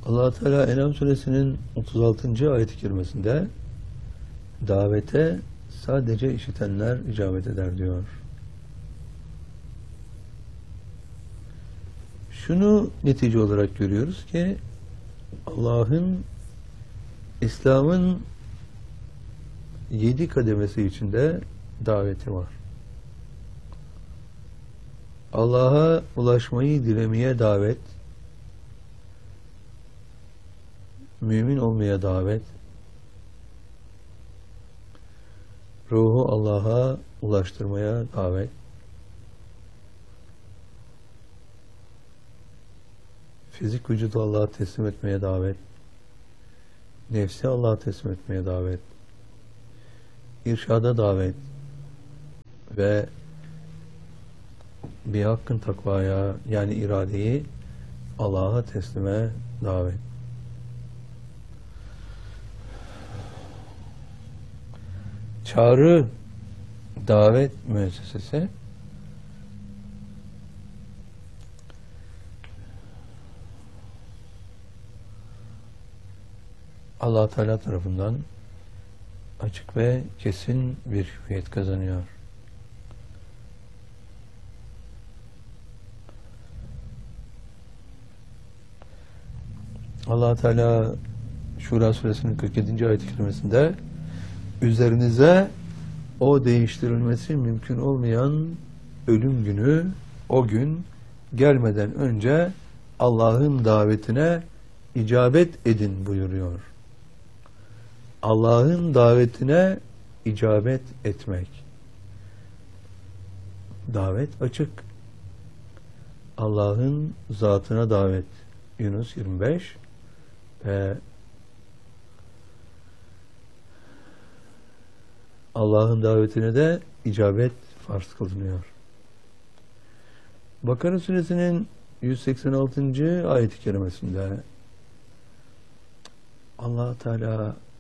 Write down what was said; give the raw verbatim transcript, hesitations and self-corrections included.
Allah Teala En'am suresinin otuz altıncı ayet-i kerimesinde davete sadece işitenler icabet eder diyor. Şunu netice olarak görüyoruz ki Allah'ın İslam'ın yedi kademesi içinde daveti var. Allah'a ulaşmayı dilemeye davet, mümin olmaya davet, ruhu Allah'a ulaştırmaya davet, fizik vücudu Allah'a teslim etmeye davet, nefsi Allah'a teslim etmeye davet, irşada davet ve bir hakkın takvaya, yani iradeyi Allah'a teslime davet. Çağrı davet müessesesi Allah Teala tarafından açık ve kesin bir hüviyet kazanıyor. Allah Teala Şura suresinin kırk yedinci ayet-i kerimesinde üzerinize o değiştirilmesi mümkün olmayan ölüm günü, o gün gelmeden önce Allah'ın davetine icabet edin buyuruyor. Allah'ın davetine icabet etmek. Davet açık. Allah'ın zatına davet. Yunus yirmi beş ve Allah'ın davetine de icabet farz kılınıyor. Bakara suresinin yüz seksen altıncı ayet-i kerimesinde Allah Teala